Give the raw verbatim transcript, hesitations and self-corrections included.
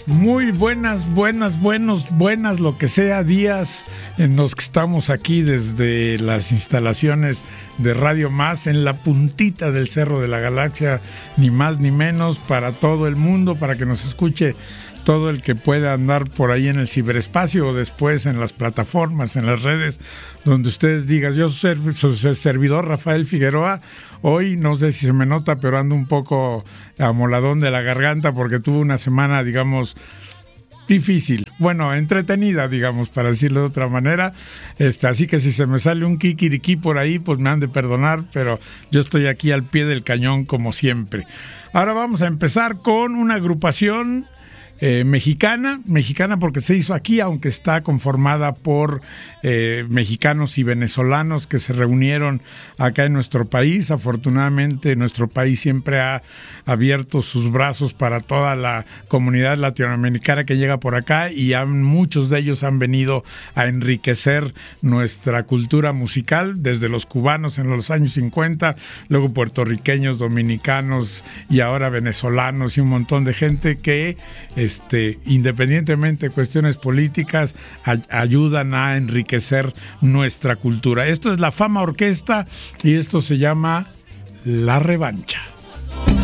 Muy buenas, buenas, buenos, buenas, lo que sea, días en los que estamos aquí desde las instalaciones de Radio Más, en la puntita del Cerro de la Galaxia, ni más ni menos, para todo el mundo, para que nos escuche todo el que pueda andar por ahí en el ciberespacio o después en las plataformas, en las redes, donde ustedes digan. Yo soy su servidor Rafael Figueroa. Hoy no sé si se me nota, pero ando un poco amoladón de la garganta porque tuve una semana, digamos, difícil, bueno, entretenida, digamos, para decirlo de otra manera. Este, así que si se me sale un kikiriquí por ahí, pues me han de perdonar, pero yo estoy aquí al pie del cañón como siempre. Ahora vamos a empezar con una agrupación Eh, mexicana, mexicana porque se hizo aquí, aunque está conformada por eh, mexicanos y venezolanos que se reunieron acá en nuestro país. Afortunadamente nuestro país siempre ha abierto sus brazos para toda la comunidad latinoamericana que llega por acá, y han, muchos de ellos han venido a enriquecer nuestra cultura musical, desde los cubanos en los años cincuenta, luego puertorriqueños, dominicanos y ahora venezolanos, y un montón de gente que Este, independientemente de cuestiones políticas, a, ayudan a enriquecer nuestra cultura. Esto es la Fama Orquesta y esto se llama La Revancha.